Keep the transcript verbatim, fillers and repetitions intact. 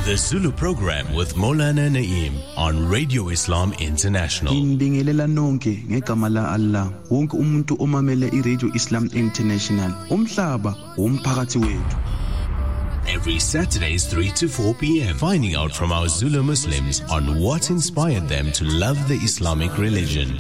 The Zulu program with Maulana Naeem on Radio Islam International. Ngibingelela nonke ngegama la Allah wonke umuntu omamele iRadio Islam International. Umhlaba umphakathi wethu. Every Saturdays three to four p.m. finding out from our Zulu Muslims on what inspired them to love the Islamic religion.